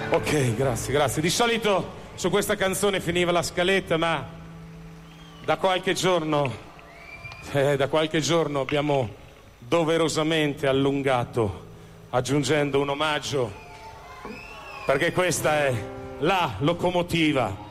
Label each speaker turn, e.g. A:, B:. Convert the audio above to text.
A: Ok, grazie, grazie. Di solito su questa canzone finiva la scaletta, ma da qualche giorno abbiamo doverosamente allungato, aggiungendo un omaggio, perché questa è la locomotiva